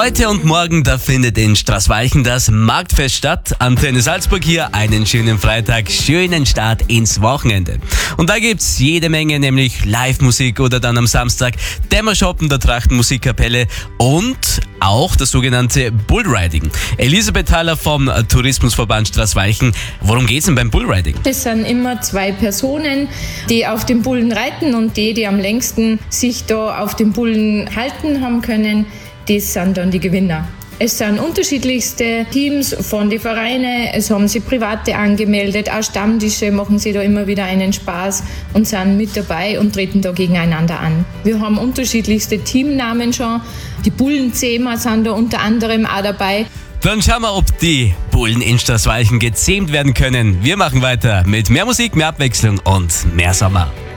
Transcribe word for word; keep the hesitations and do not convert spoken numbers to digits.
Heute und morgen, da findet in Straßwalchen das Marktfest statt. Antenne Salzburg hier, einen schönen Freitag, schönen Start ins Wochenende. Und da gibt's jede Menge, nämlich Live-Musik oder dann am Samstag Dämmershoppen der Trachtenmusikkapelle und auch das sogenannte Bullriding. Elisabeth Haller vom Tourismusverband Straßwalchen. Worum geht's denn beim Bullriding? Es sind immer zwei Personen, die auf dem Bullen reiten, und die, die am längsten sich da auf dem Bullen halten haben können, das sind dann die Gewinner. Es sind unterschiedlichste Teams von den Vereinen, es haben sich Private angemeldet, auch Stammtische machen sie da immer wieder einen Spaß und sind mit dabei und treten da gegeneinander an. Wir haben unterschiedlichste Teamnamen schon, die Bullenzähmer sind da unter anderem auch dabei. Dann schauen wir, ob die Bullen in Straßwalchen gezähmt werden können. Wir machen weiter mit mehr Musik, mehr Abwechslung und mehr Sommer.